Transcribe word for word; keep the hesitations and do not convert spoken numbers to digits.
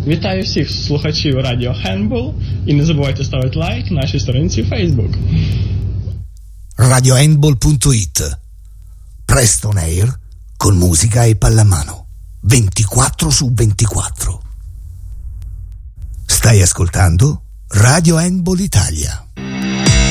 Вітаю всіх слухачів радіо Handball і не забувайте ставити лайк нашій сторінці Facebook. radio handball punto it. Presto on air con musica e pallamano. ventiquattro su ventiquattro. Stai ascoltando Radio Handball Italia.